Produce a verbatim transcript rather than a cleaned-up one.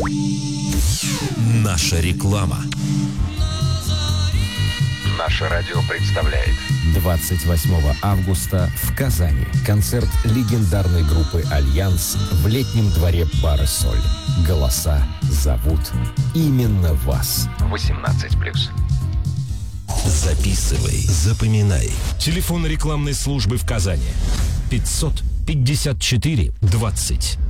Наша реклама. Наше радио представляет двадцать восьмого августа в Казани концерт легендарной группы «Альянс» в летнем дворе бара «Соль». Голоса зовут именно вас. восемнадцать плюс. Записывай, запоминай. Телефон рекламной службы в Казани. пятьсот пятьдесят четыре двадцать.